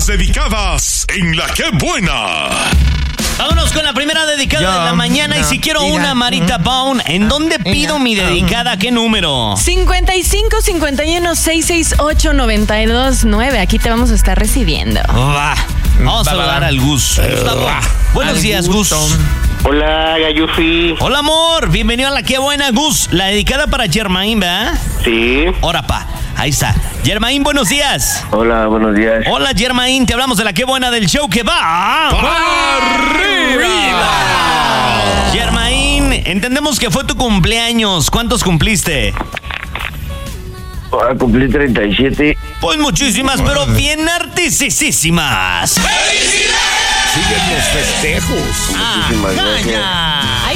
dedicadas en La Qué Buena. Vámonos con la primera dedicada de la mañana. Y si quiero una Marita Bone, ¿en dónde pido mi dedicada? ¿Qué número? 55 51 668 929. Aquí te vamos a estar recibiendo. Vamos a saludar al Gus. Gustavo. Buenos días, Gus. Hola, Gayufi. Hola, amor. Bienvenido a La Qué Buena, Gus. La dedicada para Germain, ¿verdad? Sí. Ahora, ahí está. Germain, buenos días. Hola, buenos días. Hola, Germain. Te hablamos de La Qué Buena del show que va arriba. Germain, entendemos que fue tu cumpleaños. ¿Cuántos cumpliste? Cumplí 37. Pues muchísimas, pero bien artisísimas. ¡Felicidades! Siguen los festejos. Muchísimas gracias. Ay,